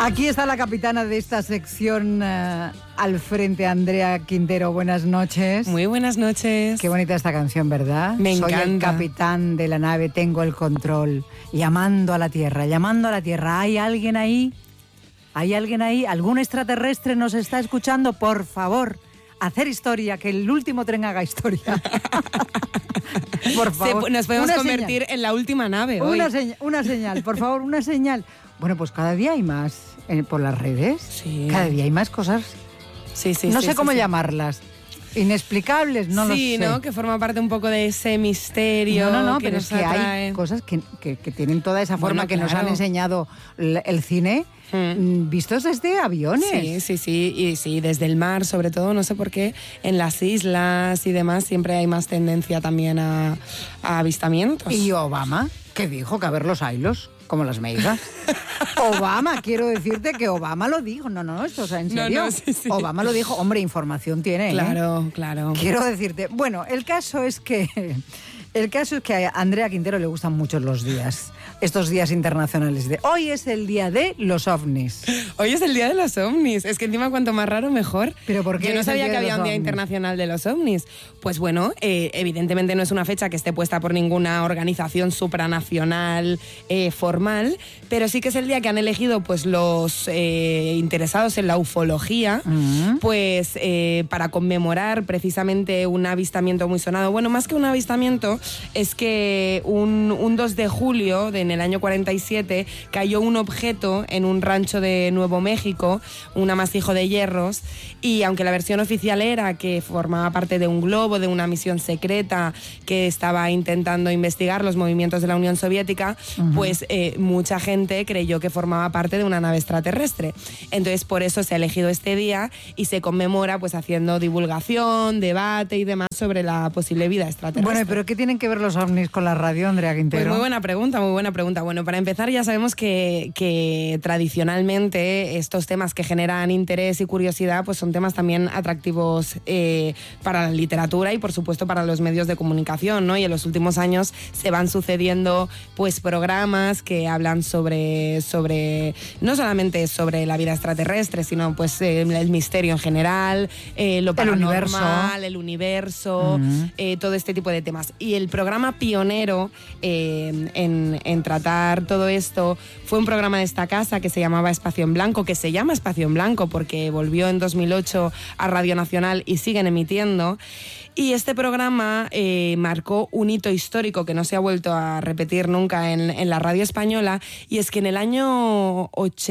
Aquí está la capitana de esta sección al frente, Andrea Quintero. Buenas noches. Muy buenas noches. Qué bonita esta canción, ¿verdad? Me encanta. Soy el capitán de la nave, tengo el control. Llamando a la Tierra, llamando a la Tierra. ¿Hay alguien ahí? ¿Hay alguien ahí? ¿Algún extraterrestre nos está escuchando? Por favor, hacer historia, que el último tren haga historia. Por favor. Nos podemos convertir en la última nave hoy. Una señal, por favor, una señal. Bueno, pues cada día hay más por las redes. Sí. Cada día hay más cosas. Sí, no sé cómo llamarlas. Inexplicables, no lo sé. Sí, ¿no? Que forma parte un poco de ese misterio. No, que pero nos es que atrae. hay cosas que tienen toda esa forma, bueno, que claro. nos han enseñado el cine, vistos desde aviones. Sí, y sí, desde el mar, sobre todo, no sé por qué, en las islas y demás siempre hay más tendencia también a avistamientos. ¿Y Obama? ¿Qué dijo? Que a ver los ailos, como las meigas. Obama, quiero decirte que Obama lo dijo. No, esto, o sea, en serio. No, sí. Obama lo dijo. Hombre, información tiene. Claro. Quiero decirte. Bueno, el caso es que a Andrea Quintero le gustan mucho los días. Estos días internacionales. Hoy es el día de los ovnis. Hoy es el día de los ovnis. Es que encima cuanto más raro, mejor. ¿Pero por qué? Yo no sabía que había un día internacional de los ovnis. Pues bueno, evidentemente no es una fecha que esté puesta por ninguna organización supranacional formal, pero sí que es el día que han elegido pues los interesados en la ufología, pues para conmemorar precisamente un avistamiento muy sonado. Bueno, más que un avistamiento, es que un 2 de julio en el año 47 cayó un objeto en un rancho de Nuevo México, un amasijo de hierros, y aunque la versión oficial era que formaba parte de un globo, de una misión secreta que estaba intentando investigar los movimientos de la Unión Soviética, pues mucha gente creyó que formaba parte de una nave extraterrestre. Entonces por eso se ha elegido este día y se conmemora pues haciendo divulgación, debate y demás sobre la posible vida extraterrestre. Bueno, pero ¿qué tienen que ver los ovnis con la radio, Andrea Quintero? Pues muy buena pregunta. Bueno, para empezar ya sabemos que tradicionalmente estos temas que generan interés y curiosidad pues son temas también atractivos para la literatura y por supuesto para los medios de comunicación, ¿no? Y en los últimos años se van sucediendo pues programas que hablan sobre no solamente sobre la vida extraterrestre, sino pues el misterio en general, lo paranormal, el universo, todo este tipo de temas. Y el programa pionero en tratar todo esto fue un programa de esta casa que se llamaba Espacio en Blanco, que se llama Espacio en Blanco porque volvió en 2008 a Radio Nacional y siguen emitiendo. Y este programa marcó un hito histórico que no se ha vuelto a repetir nunca en la radio española, y es que en el año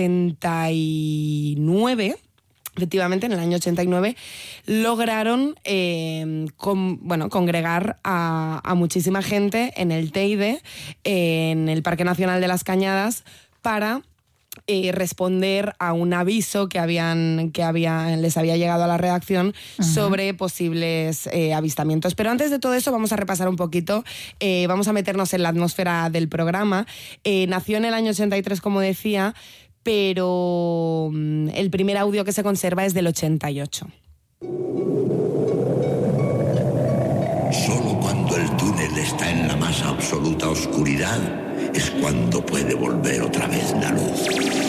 89... Efectivamente, en el año 89 lograron congregar a muchísima gente en el Teide, en el Parque Nacional de las Cañadas, para responder a un aviso que les había llegado a la redacción sobre posibles avistamientos. Pero antes de todo eso vamos a repasar un poquito, vamos a meternos en la atmósfera del programa. Nació en el año 83, como decía, pero el primer audio que se conserva es del 88. Solo cuando el túnel está en la más absoluta oscuridad es cuando puede volver otra vez la luz.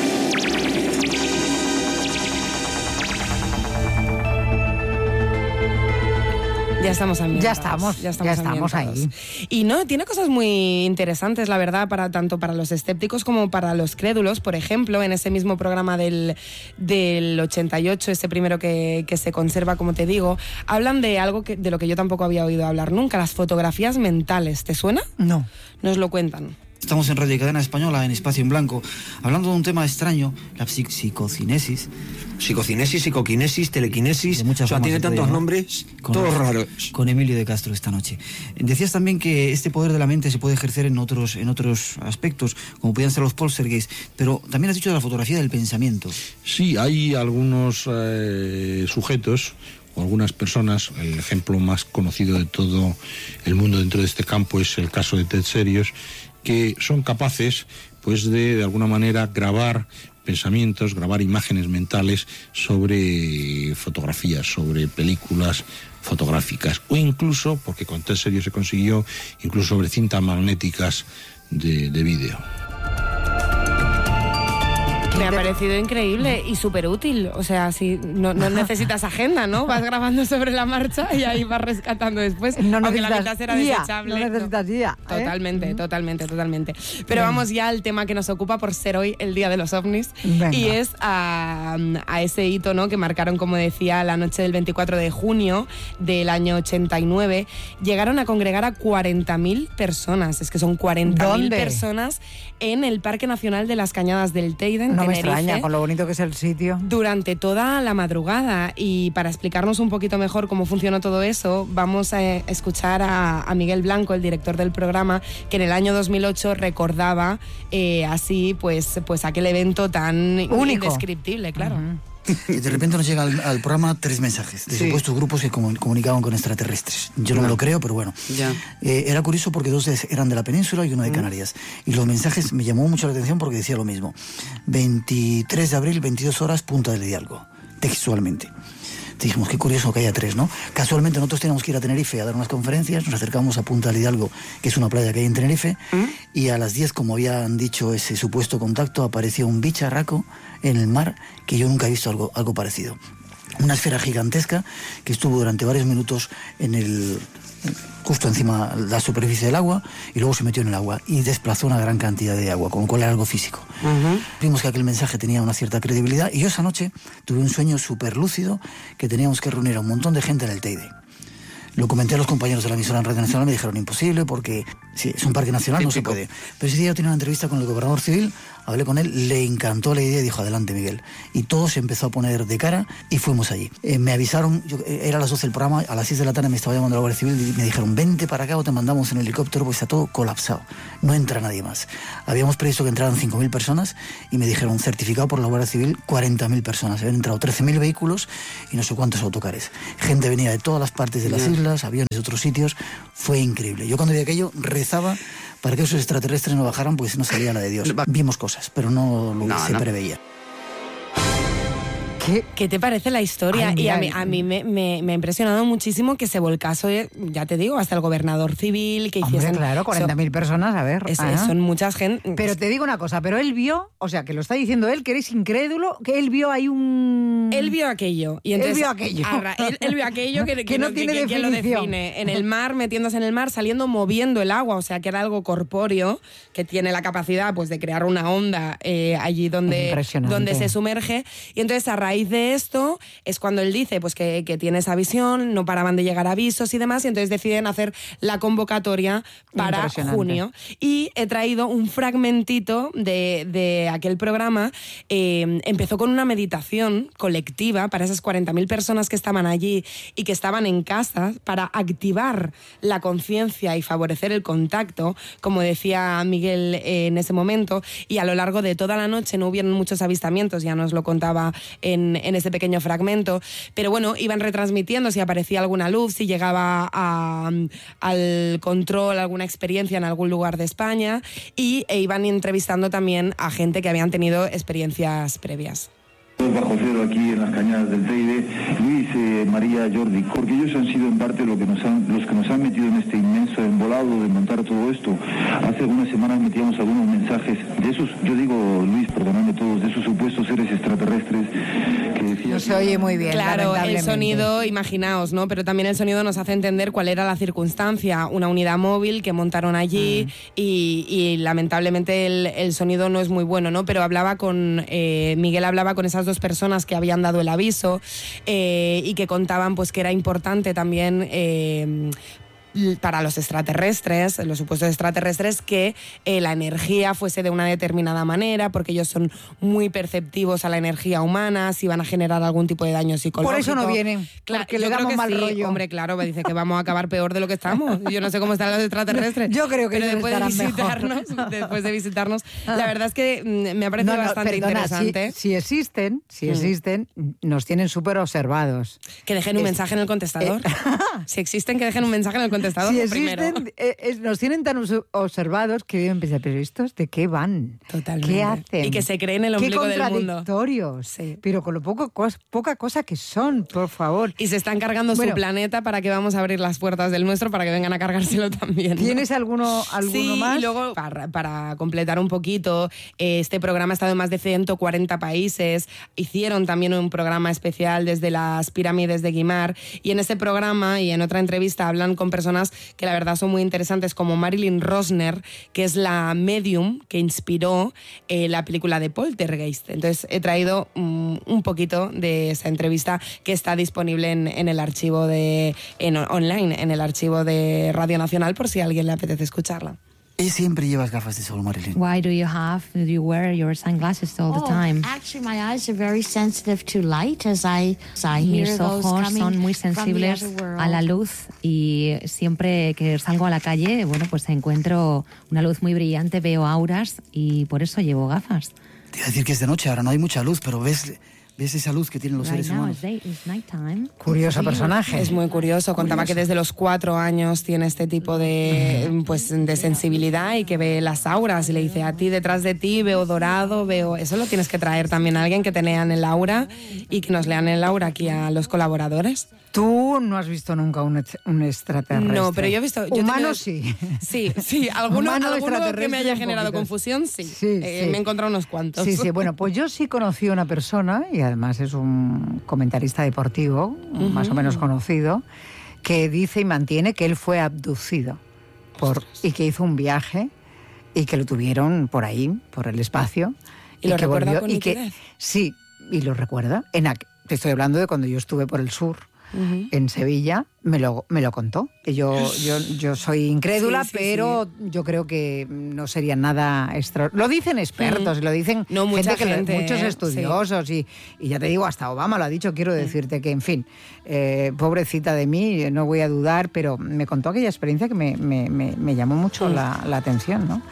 Ya estamos ambientados. Ya estamos ahí. Y no, tiene cosas muy interesantes, la verdad, tanto para los escépticos como para los crédulos. Por ejemplo, en ese mismo programa del 88, ese primero que se conserva, como te digo, hablan de algo de lo que yo tampoco había oído hablar nunca, las fotografías mentales. ¿Te suena? No. Nos lo cuentan. Estamos en Radio Cadena Española, en Espacio en Blanco, hablando de un tema extraño, la psicocinesis. Psicocinesis, psicoquinesis, telequinesis, o sea, tiene tantos nombres, todos raros. Con Emilio de Castro esta noche. Decías también que este poder de la mente se puede ejercer en otros aspectos, como podían ser los poltergeist, pero también has dicho de la fotografía del pensamiento. Sí, hay algunos sujetos o algunas personas, el ejemplo más conocido de todo el mundo dentro de este campo es el caso de Ted Serios, que son capaces pues de alguna manera grabar pensamientos, grabar imágenes mentales sobre fotografías, sobre películas fotográficas, o incluso, porque con Ted Serios se consiguió, incluso sobre cintas magnéticas de vídeo. Me ha parecido increíble y súper útil. O sea, si no necesitas agenda, ¿no? Vas grabando sobre la marcha y ahí vas rescatando después. No aunque la necesitas mitad será guía, desechable. no necesitas guía, ¿eh? Totalmente. Pero vamos ya al tema que nos ocupa por ser hoy el Día de los OVNIs. Venga. Y es a ese hito, ¿no? Que marcaron, como decía, la noche del 24 de junio del año 89. Llegaron a congregar a 40.000 personas. Es que son 40.000 personas en el Parque Nacional de las Cañadas del Teide, en No me Tenerife, extraña, con lo bonito que es el sitio. durante toda la madrugada. Y para explicarnos un poquito mejor cómo funcionó todo eso, vamos a escuchar a Miguel Blanco, el director del programa, que en el año 2008 recordaba así pues aquel evento tan único, indescriptible, claro. De repente nos llega al programa 3 mensajes de supuestos grupos que comunicaban con extraterrestres. Yo no me lo creo, pero bueno. Era curioso porque 2 eran de la península y 1 de Canarias. Y los mensajes me llamó mucho la atención porque decía lo mismo. 23 de abril, 22 horas, Punta del Hidalgo. Textualmente. Dijimos, qué curioso que haya 3, ¿no? Casualmente nosotros teníamos que ir a Tenerife a dar unas conferencias, nos acercamos a Punta del Hidalgo, que es una playa que hay en Tenerife, y a las 10, como habían dicho ese supuesto contacto, apareció un bicharraco en el mar que yo nunca he visto algo parecido. Una esfera gigantesca que estuvo durante varios minutos justo encima de la superficie del agua y luego se metió en el agua y desplazó una gran cantidad de agua, con lo cual era algo físico. Vimos que aquel mensaje tenía una cierta credibilidad y yo esa noche tuve un sueño súper lúcido que teníamos que reunir a un montón de gente en el Teide. Lo comenté a los compañeros de la emisora en Radio Nacional, me dijeron imposible porque sí, es un parque nacional, no se puede. Pero ese día yo tenía una entrevista con el gobernador civil, hablé con él, le encantó la idea y dijo, adelante Miguel. Y todo se empezó a poner de cara y fuimos allí. Me avisaron, era a las 12 del programa, a las 6 de la tarde me estaba llamando la Guardia Civil y me dijeron, vente para acá o te mandamos en helicóptero porque está todo colapsado, no entra nadie más. Habíamos previsto que entraran 5.000 personas y me dijeron, certificado por la Guardia Civil, 40.000 personas. Habían entrado 13.000 vehículos y no sé cuántos autocares. Gente venía de todas las partes de las islas, aviones de otros sitios, fue increíble. Yo cuando vi aquello rezaba para que esos extraterrestres no bajaran, pues no salía la de Dios. Vimos cosas, pero no lo que se preveía. ¿Qué te parece la historia? Ay, mira, y a mí me ha impresionado muchísimo que se volcase, ya te digo, hasta el gobernador civil, que hiciesen... Hombre, claro, 40.000 personas, a ver. Son muchas gente. Pero te digo una cosa, pero él vio, o sea, que lo está diciendo él, que eres incrédulo, que él vio ahí un... Él vio aquello. Y entonces, él vio aquello. Él vio aquello que no tiene definición. lo define. En el mar, metiéndose en el mar, saliendo, moviendo el agua, o sea, que era algo corpóreo, que tiene la capacidad pues de crear una onda allí donde se sumerge. Y entonces, a raíz de esto, es cuando él dice pues que tiene esa visión, no paraban de llegar avisos y demás, y entonces deciden hacer la convocatoria para junio. Y he traído un fragmentito de aquel programa. Empezó con una meditación colectiva para esas 40.000 personas que estaban allí y que estaban en casa para activar la conciencia y favorecer el contacto, como decía Miguel en ese momento, y a lo largo de toda la noche no hubieron muchos avistamientos, ya nos lo contaba en ese pequeño fragmento, pero bueno, iban retransmitiendo si aparecía alguna luz, si llegaba al control alguna experiencia en algún lugar de España, y iban entrevistando también a gente que habían tenido experiencias previas. Bajo cero aquí en las Cañadas del Teide, Luis, María, Jordi, porque ellos han sido en parte los que nos han metido en este inmenso embolado de montar todo esto. Hace algunas semanas metíamos algunos mensajes de esos, yo digo, Luis, perdonadme todos, de esos supuestos seres extraterrestres que decían... No se oye muy bien. Claro, el sonido, imaginaos, ¿no? Pero también el sonido nos hace entender cuál era la circunstancia, una unidad móvil que montaron allí y lamentablemente el sonido no es muy bueno, ¿no? Pero Miguel hablaba con esas dos personas que habían dado el aviso y que contaban pues que era importante también para los extraterrestres, los supuestos extraterrestres, que la energía fuese de una determinada manera, porque ellos son muy perceptivos a la energía humana, si van a generar algún tipo de daño psicológico. Por eso no vienen, claro, porque le damos mal rollo. Hombre, claro, me dice que vamos a acabar peor de lo que estamos. Yo no sé cómo están los extraterrestres. Yo creo que pero después de visitarnos, la verdad es que me ha parecido bastante interesante. Si existen, nos tienen súper observados. Que dejen un mensaje en el contestador. Si existen, que dejen un mensaje en el contestador. contestado si primero. Nos tienen tan observados que yo empecé, pero ¿estos de qué van? Totalmente. ¿Qué hacen? Y que se creen el ombligo del mundo. Qué contradictorios. Sí. Pero con lo poca cosa que son, por favor. Y se están cargando su planeta para que vamos a abrir las puertas del nuestro para que vengan a cargárselo también, ¿no? ¿Tienes alguno sí, más? Y luego, para completar un poquito, este programa ha estado en más de 140 países. Hicieron también un programa especial desde las pirámides de Guimar. Y en ese programa y en otra entrevista hablan con personas que la verdad son muy interesantes, como Marilyn Rosner, que es la medium que inspiró la película de Poltergeist. Entonces he traído un poquito de esa entrevista que está disponible en el archivo online, en el archivo de Radio Nacional, por si a alguien le apetece escucharla. ¿Y siempre llevas gafas de sol, Marilyn? Why do you wear your sunglasses all the time? Actually, my eyes are very sensitive to light as I Mis ojos son muy sensibles a la luz y siempre que salgo a la calle, bueno, pues encuentro una luz muy brillante, veo auras y por eso llevo gafas. Te iba a decir que es de noche, ahora no hay mucha luz, pero ves esa luz que tienen los seres humanos. Curioso personaje. Es muy curioso. Contaba que desde los 4 años tiene este tipo de sensibilidad y que ve las auras. Y le dice, a ti, detrás de ti, veo dorado, veo... Eso lo tienes que traer también a alguien que te lean el aura y que nos lean el aura aquí a los colaboradores. Tú no has visto nunca un extraterrestre. No, pero yo he visto... Humanos sí. Sí. Alguno que me haya generado confusión, sí. Me he encontrado unos cuantos. Sí. Bueno, pues yo sí conocí a una persona, y además es un comentarista deportivo, más o menos conocido, que dice y mantiene que él fue abducido y que hizo un viaje y que lo tuvieron por ahí, por el espacio. ¿Y lo recuerda con nitidez? Sí, y lo recuerda. Te estoy hablando de cuando yo estuve por el sur. En Sevilla, me lo contó. Yo soy incrédula, pero yo creo que no sería nada extraordinario. Lo dicen expertos, lo dicen muchos estudiosos, y ya te digo, hasta Obama lo ha dicho. Quiero decirte que, en fin, pobrecita de mí, no voy a dudar, pero me contó aquella experiencia que me llamó mucho la atención, ¿no?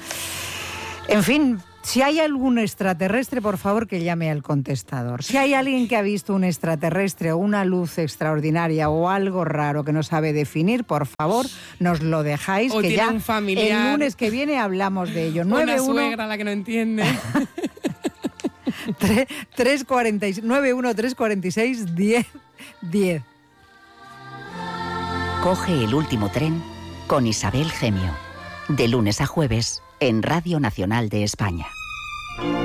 En fin, si hay algún extraterrestre, por favor, que llame al contestador. Si hay alguien que ha visto un extraterrestre o una luz extraordinaria o algo raro que no sabe definir, por favor, nos lo dejáis, o que ya un familiar, el lunes que viene hablamos de ello. Una suegra a la que no entiende. 91-346-1010. Coge el último tren con Isabel Gemio. De lunes a jueves en Radio Nacional de España.